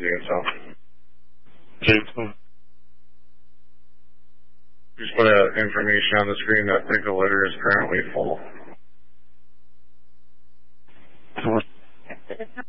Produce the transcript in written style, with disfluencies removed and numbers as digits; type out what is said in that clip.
doing so. Jason. Just put information on the screen that pickle litter is currently full.